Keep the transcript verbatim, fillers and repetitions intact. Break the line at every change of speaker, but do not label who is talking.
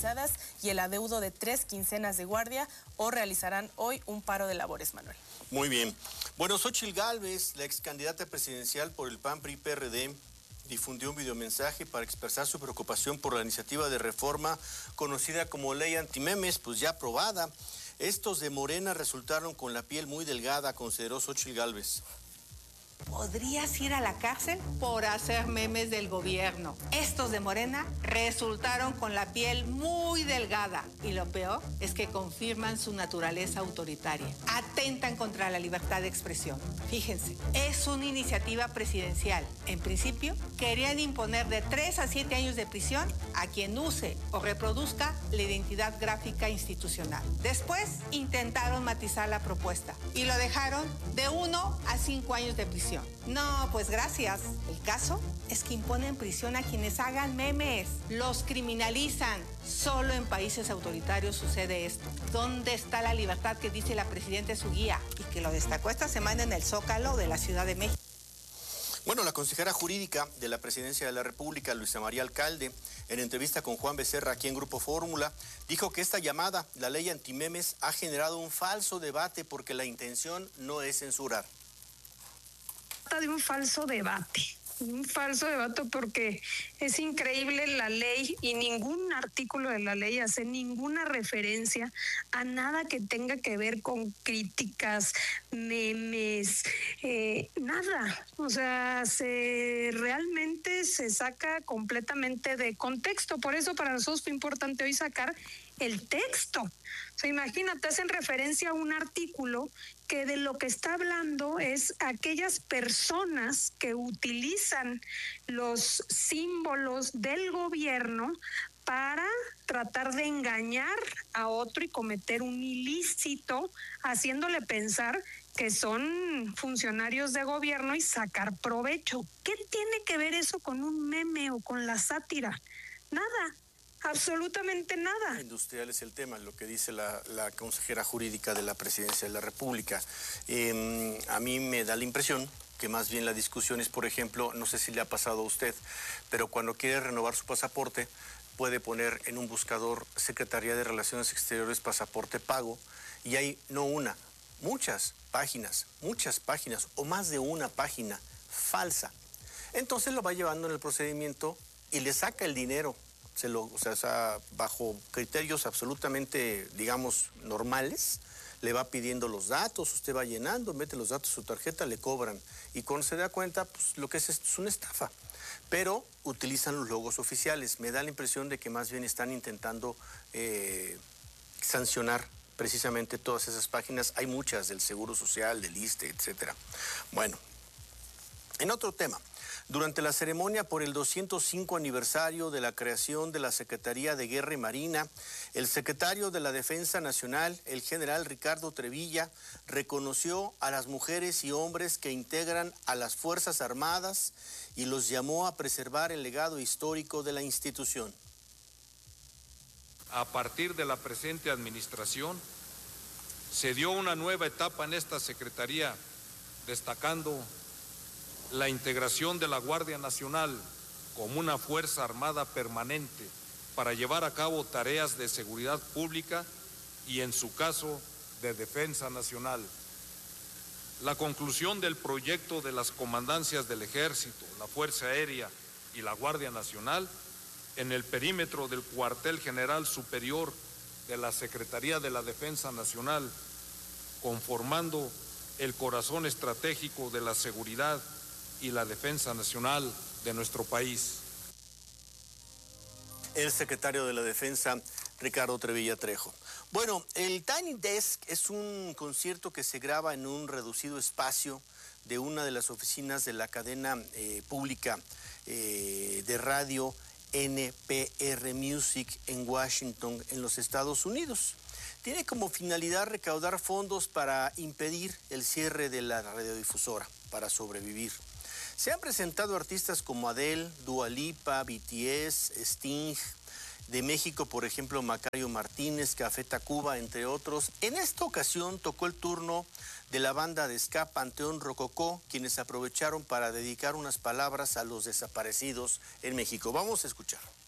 paralizadas y el adeudo de tres quincenas de guardia o realizarán hoy un paro de labores, Manuel.
Muy bien. Bueno, Xóchitl Gálvez, la ex candidata presidencial por el P A N, P R I, P R D, difundió un videomensaje para expresar su preocupación por la iniciativa de reforma conocida como Ley Antimemes, pues ya aprobada. Estos de Morena resultaron con la piel muy delgada, consideró Xóchitl Gálvez.
Podrías ir a la cárcel por hacer memes del gobierno. Estos de Morena resultaron con la piel muy delgada. Y lo peor es que confirman su naturaleza autoritaria. Atentan contra la libertad de expresión. Fíjense, es una iniciativa presidencial. En principio, querían imponer de tres a siete años de prisión a quien use o reproduzca la identidad gráfica institucional. Después, intentaron matizar la propuesta y lo dejaron de uno a cinco años de prisión. No, pues gracias. El caso es que imponen prisión a quienes hagan memes. Los criminalizan. Solo en países autoritarios sucede esto. ¿Dónde está la libertad que dice la presidenta en su guía? Y que lo destacó esta semana en el Zócalo de la Ciudad de México.
Bueno, la consejera jurídica de la Presidencia de la República, Luisa María Alcalde, en entrevista con Juan Becerra aquí en Grupo Fórmula, dijo que esta llamada, la ley antimemes, ha generado un falso debate porque la intención no es censurar.
De un falso debate, un falso debate porque es increíble la ley y ningún artículo de la ley hace ninguna referencia a nada que tenga que ver con críticas, memes, eh, nada. O sea, se realmente se saca completamente de contexto. Por eso para nosotros fue importante hoy sacar el texto. O sea, imagínate, hacen referencia a un artículo que de lo que está hablando es aquellas personas que utilizan los símbolos del gobierno para tratar de engañar a otro y cometer un ilícito, haciéndole pensar que son funcionarios de gobierno y sacar provecho. ¿Qué tiene que ver eso con un meme o con la sátira? Nada. Absolutamente nada.
Industrial es el tema, lo que dice la, la consejera jurídica de la Presidencia de la República. Eh, a mí me da la impresión que más bien la discusión es, por ejemplo, no sé si le ha pasado a usted, pero cuando quiere renovar su pasaporte, puede poner en un buscador Secretaría de Relaciones Exteriores pasaporte pago, y hay no una, muchas páginas, muchas páginas, o más de una página falsa. Entonces lo va llevando en el procedimiento y le saca el dinero. Se lo, o sea, bajo criterios absolutamente, digamos, normales, le va pidiendo los datos, usted va llenando, mete los datos de su tarjeta, le cobran. Y cuando se da cuenta, pues lo que es es una estafa. Pero utilizan los logos oficiales. Me da la impresión de que más bien están intentando eh, sancionar precisamente todas esas páginas. Hay muchas del Seguro Social, del I S S S S T E, etcétera. Bueno, en otro tema. Durante la ceremonia por el doscientos cinco aniversario de la creación de la Secretaría de Guerra y Marina, el secretario de la Defensa Nacional, el general Ricardo Trevilla, reconoció a las mujeres y hombres que integran a las Fuerzas Armadas y los llamó a preservar el legado histórico de la institución.
A partir de la presente administración, se dio una nueva etapa en esta Secretaría, destacando la integración de la Guardia Nacional como una Fuerza Armada permanente para llevar a cabo tareas de seguridad pública y, en su caso, de defensa nacional. La conclusión del proyecto de las comandancias del Ejército, la Fuerza Aérea y la Guardia Nacional en el perímetro del Cuartel General Superior de la Secretaría de la Defensa Nacional, conformando el corazón estratégico de la seguridad y la defensa nacional de nuestro país.
El secretario de la Defensa, Ricardo Trevilla Trejo. Bueno, el Tiny Desk es un concierto que se graba en un reducido espacio de una de las oficinas de la cadena eh, pública eh, de radio N P R Music en Washington, en los Estados Unidos. Tiene como finalidad recaudar fondos para impedir el cierre de la radiodifusora, para sobrevivir. Se han presentado artistas como Adele, Dua Lipa, B T S, Sting. De México, por ejemplo, Macario Martínez, Café Tacuba, entre otros. En esta ocasión tocó el turno de la banda de ska Panteón Rococó, quienes aprovecharon para dedicar unas palabras a los desaparecidos en México. Vamos a escuchar.